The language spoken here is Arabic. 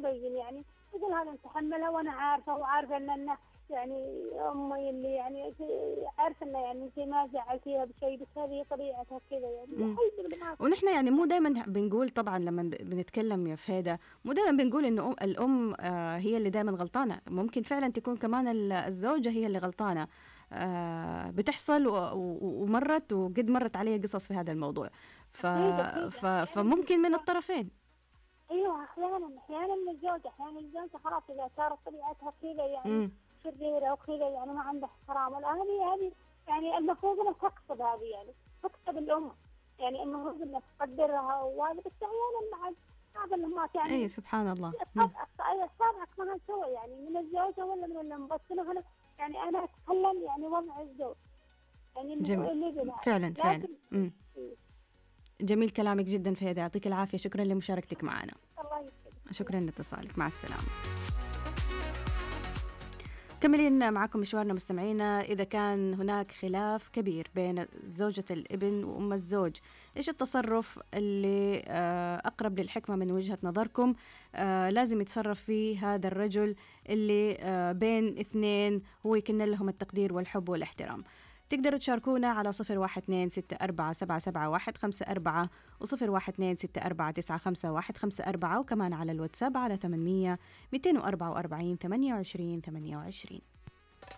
تبين يعني تقول هذا نتحملها وانا عارفه وعارفه ان يعني امي اللي يعني عارفه انه يعني انت ما زعلتيها بشيء، بس هذه طبيعتها كذا يعني. ونحن يعني مو دائما بنقول، طبعا لما بنتكلم يا فهيدة مو دائما بنقول انه الام هي اللي دائما غلطانه، ممكن فعلا تكون كمان الزوجه هي اللي غلطانه. بتحصل ومرت وقد مرت علي قصص في هذا الموضوع. فممكن من الطرفين. ايوه احيانا من الزوجه، احيانا الزوجه خلاص اذا صارت طبيعتها كذا يعني شريره وكذا يعني ما عندها احترام. هذه يعني المفروض انها تقصد، هذه يعني تقصد الام، يعني المفروض انها تقدرها وهذا. بس احيانا مع بعض الامهات يعني اي سبحان الله الصابعك ما سوى يعني من الزوجه ولا من الام. بس انا يعني انا اتكلم يعني وضع الزوج يعني جميل. فعلا جميل كلامك جدا فهيدا، يعطيك العافية، شكرا لمشاركتك معنا. الله يسعدك. شكرا لاتصالك، مع السلامة. كملين معكم مشوارنا مستمعينا. إذا كان هناك خلاف كبير بين زوجة الابن وأم الزوج، إيش التصرف اللي أقرب للحكمة من وجهة نظركم لازم يتصرف فيه هذا الرجل اللي بين اثنين هو يكن لهم التقدير والحب والاحترام؟ تقدروا تشاركونا على 0126477154 و0126495154 وكمان على الواتساب على 800 244 28 28.